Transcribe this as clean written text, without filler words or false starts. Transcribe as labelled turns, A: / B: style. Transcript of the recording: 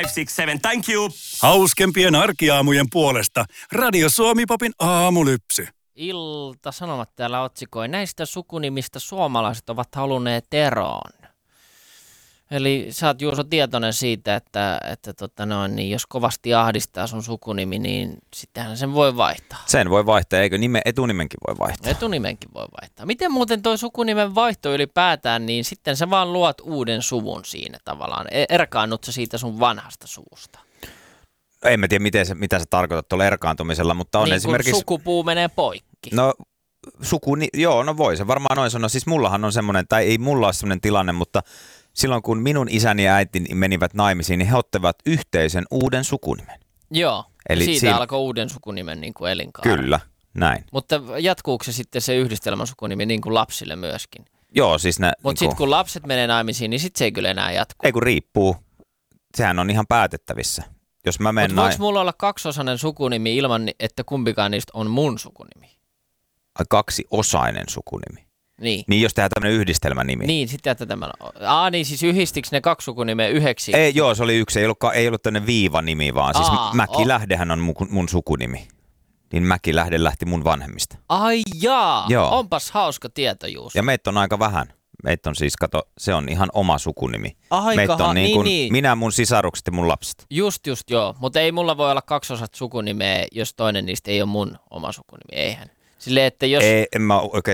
A: 567, thank you.
B: Hauskempien arkiaamujen puolesta Radio Suomi-popin aamulypsy.
C: Ilta-Sanomat täällä otsikoi. Näistä sukunimistä suomalaiset ovat halunneet eroon. Eli sä oot, Juuso, tietoinen siitä, että niin jos kovasti ahdistaa sun sukunimi, niin sittenhän sen voi vaihtaa.
D: Sen voi vaihtaa, eikö etunimenkin voi vaihtaa?
C: Etunimenkin voi vaihtaa. Miten muuten toi sukunimen vaihto ylipäätään, niin sitten sä vaan luot uuden suvun siinä tavallaan. Erkaannut sä siitä sun vanhasta suvusta?
D: En mä tiedä, mitä sä tarkoitat tuolla erkaantumisella, mutta on
C: niin
D: esimerkiksi...
C: Niin sukupuu menee poikki.
D: No no voi se varmaan noin sanoa. Siis mullahan on semmoinen, tai ei mulla ole semmoinen tilanne, mutta silloin kun minun isäni ja äitini menivät naimisiin, niin he ottivat yhteisen uuden sukunimen.
C: Joo,
D: eli
C: siitä alkoi uuden sukunimen niin kuin elinkaari.
D: Kyllä, näin.
C: Mutta jatkuuko se sitten se yhdistelmän sukunimi niin kuin lapsille myöskin?
D: Joo, siis
C: Mutta
D: niin
C: sitten kun lapset menee naimisiin, niin sitten se ei kyllä enää jatku.
D: Ei kun riippuu. Sehän on ihan päätettävissä. Jos mä menen...
C: Mutta voiko mulla olla kaksiosainen sukunimi ilman, että kumpikaan niistä on mun sukunimi?
D: Kaksiosainen sukunimi.
C: Niin
D: jos tehdään tämmöinen yhdistelmänimi.
C: Niin, sitten tämä. Niin siis yhdistikö ne kaksi sukunimeä yhdeksi?
D: Ei, joo, se oli yksi. Ei ollut tämmöinen viivanimi, vaan siis Mäkilähdehän on mun sukunimi. Niin Mäkilähde lähti mun vanhemmista.
C: Ai jaa,
D: joo.
C: Onpas hauska tieto, Juuso.
D: Ja meitä on aika vähän. Meitä on siis, se on ihan oma sukunimi. Meitä on
C: niin.
D: Minä, mun sisarukset ja mun lapset.
C: Just joo. Mutta ei mulla voi olla kaksosat sukunimeä, jos toinen niistä ei ole mun oma sukunimi. Eihän. Silleen, että jos...
D: En mä oikein